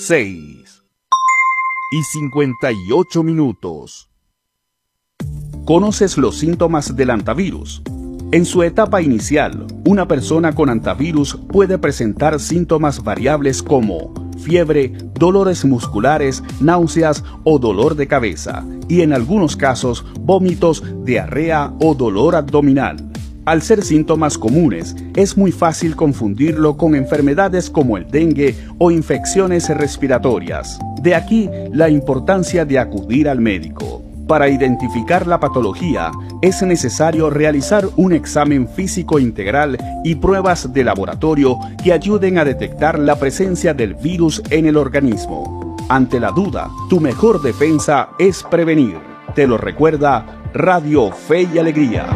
6:58. ¿Conoces los síntomas del hantavirus? En su etapa inicial, una persona con hantavirus puede presentar síntomas variables como fiebre, dolores musculares, náuseas o dolor de cabeza, y en algunos casos, vómitos, diarrea o dolor abdominal. Al ser síntomas comunes, es muy fácil confundirlo con enfermedades como el dengue o infecciones respiratorias. De aquí la importancia de acudir al médico. Para identificar la patología, es necesario realizar un examen físico integral y pruebas de laboratorio que ayuden a detectar la presencia del virus en el organismo. Ante la duda, tu mejor defensa es prevenir. Te lo recuerda Radio Fe y Alegría.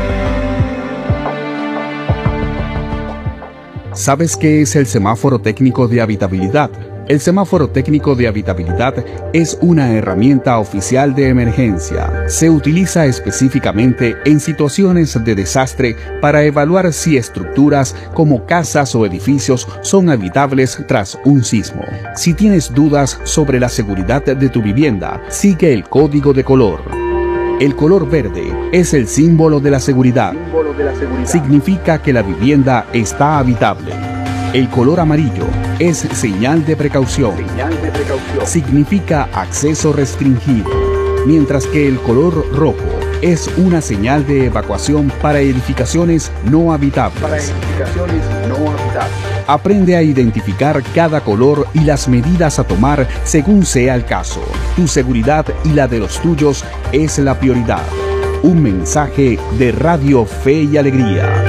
¿Sabes qué es el semáforo técnico de habitabilidad? El semáforo técnico de habitabilidad es una herramienta oficial de emergencia. Se utiliza específicamente en situaciones de desastre para evaluar si estructuras como casas o edificios son habitables tras un sismo. Si tienes dudas sobre la seguridad de tu vivienda, sigue el código de color. El color verde es el símbolo de la seguridad. Significa que la vivienda está habitable. El color amarillo es señal de precaución. Significa acceso restringido. Mientras que el color rojo es una señal de evacuación para edificaciones no habitables. Aprende a identificar cada color y las medidas a tomar según sea el caso. Tu seguridad y la de los tuyos es la prioridad. Un mensaje de Radio Fe y Alegría.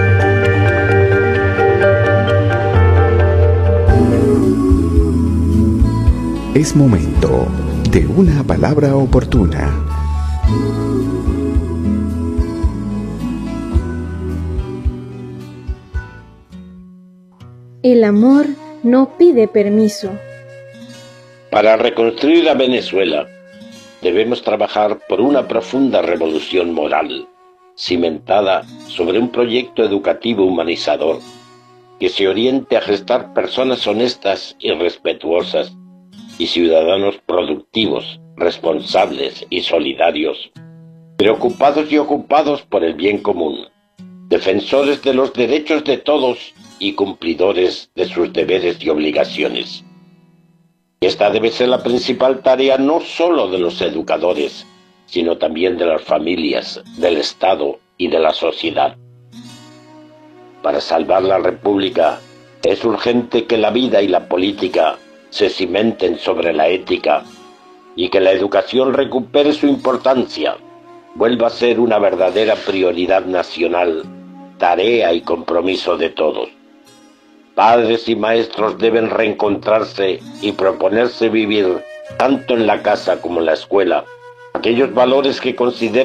Es momento de una palabra oportuna. El amor no pide permiso. Para reconstruir a Venezuela, debemos trabajar por una profunda revolución moral, cimentada sobre un proyecto educativo humanizador, que se oriente a gestar personas honestas y respetuosas, y ciudadanos productivos, responsables y solidarios, preocupados y ocupados por el bien común, defensores de los derechos de todos y cumplidores de sus deberes y obligaciones. Esta debe ser la principal tarea no solo de los educadores, sino también de las familias, del Estado y de la sociedad. Para salvar la República, es urgente que la vida y la política se cimenten sobre la ética y que la educación recupere su importancia, vuelva a ser una verdadera prioridad nacional, tarea y compromiso de todos. Padres y maestros deben reencontrarse y proponerse vivir, tanto en la casa como en la escuela, aquellos valores que consideren